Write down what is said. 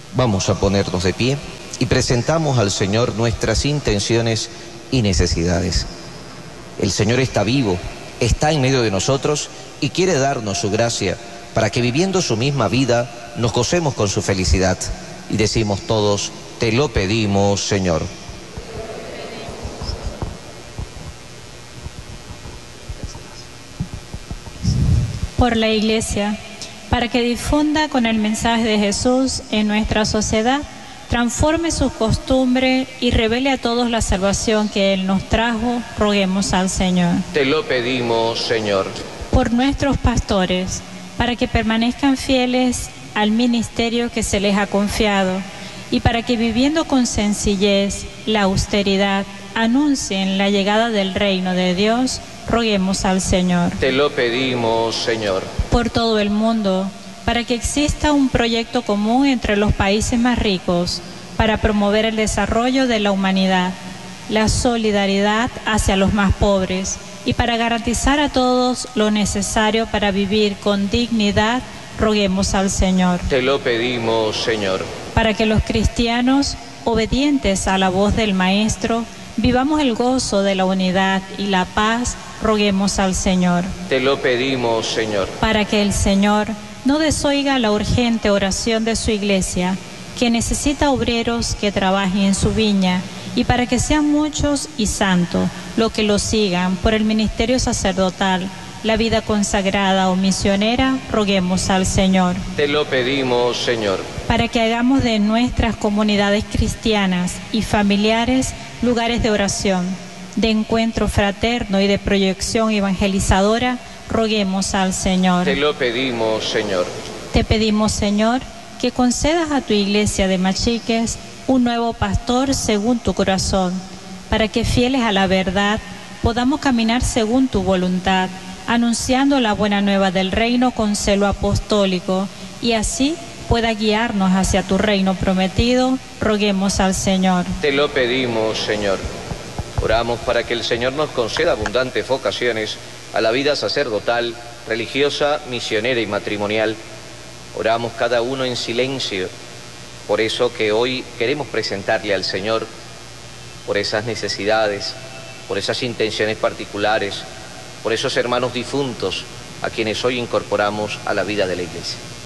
Vamos a ponernos de pie y presentamos al Señor nuestras intenciones y necesidades. El Señor está vivo, está en medio de nosotros y quiere darnos su gracia para que viviendo su misma vida nos gocemos con su felicidad. Y decimos todos, te lo pedimos, Señor. Por la Iglesia, para que difunda con el mensaje de Jesús en nuestra sociedad, transforme sus costumbres y revele a todos la salvación que Él nos trajo, roguemos al Señor. Te lo pedimos, Señor. Por nuestros pastores, para que permanezcan fieles al ministerio que se les ha confiado y para que viviendo con sencillez la austeridad anuncien la llegada del reino de Dios, roguemos al Señor. Te lo pedimos, Señor. Por todo el mundo, para que exista un proyecto común entre los países más ricos para promover el desarrollo de la humanidad, la solidaridad hacia los más pobres y para garantizar a todos lo necesario para vivir con dignidad, roguemos al Señor. Te lo pedimos, Señor. Para que los cristianos, obedientes a la voz del Maestro, vivamos el gozo de la unidad y la paz, roguemos al Señor. Te lo pedimos, Señor. Para que el Señor no desoiga la urgente oración de su Iglesia, que necesita obreros que trabajen en su viña, y para que sean muchos y santos los que lo sigan por el ministerio sacerdotal, la vida consagrada o misionera, roguemos al Señor. Te lo pedimos, Señor. Para que hagamos de nuestras comunidades cristianas y familiares lugares de oración, de encuentro fraterno y de proyección evangelizadora, roguemos al Señor. Te lo pedimos, Señor. Te pedimos, Señor, que concedas a tu Iglesia de Machiques un nuevo pastor según tu corazón, para que fieles a la verdad podamos caminar según tu voluntad, anunciando la buena nueva del reino con celo apostólico, y así pueda guiarnos hacia tu reino prometido, roguemos al Señor. Te lo pedimos, Señor. Oramos para que el Señor nos conceda abundantes vocaciones a la vida sacerdotal, religiosa, misionera y matrimonial. Oramos cada uno en silencio, por eso que hoy queremos presentarle al Señor, por esas necesidades, por esas intenciones particulares, por esos hermanos difuntos a quienes hoy incorporamos a la vida de la Iglesia.